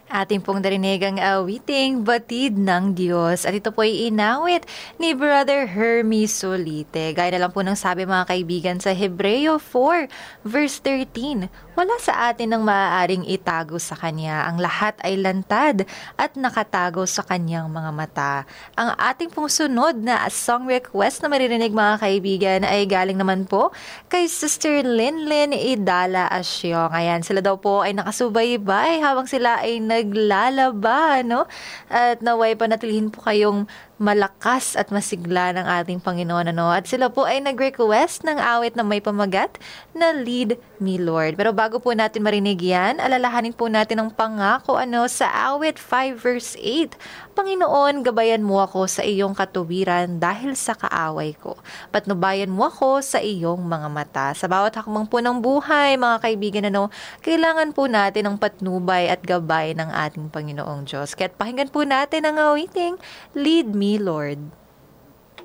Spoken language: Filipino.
Ating pong narinig ang awiting Batid ng Diyos. At ito po ay inawit ni Brother Hermes Solite. Gaya na lang po ng sabi mga kaibigan sa Hebreo 4 verse 13. Wala sa atin ang maaaring itago sa Kanya. Ang lahat ay lantad at nakatago sa Kanyang mga mata. Ang ating pong sunod na song request na maririnig mga kaibigan ay galing naman po kay Sister Linlin Idala Asyong. Ayan, sila daw po ay nakasubaybay habang sila ay naglalaba, no? At naway panatilihin po kayong malakas at masigla ng ating Panginoon, ano? At sila po ay nag-request ng awit na may pamagat na Lead Me Lord. Pero bago po natin marinig yan, alalahanin po natin ang pangako, ano, sa awit 5 verse 8. Panginoon, gabayan mo ako sa iyong katuwiran dahil sa kaaway ko. Patnubayan mo ako sa iyong mga mata. Sa bawat hakbang po ng buhay, mga kaibigan, ano, kailangan po natin ang patnubay at gabay ng ating Panginoong Diyos. Kaya't pakinggan po natin ang awiting Lead Me, Lord.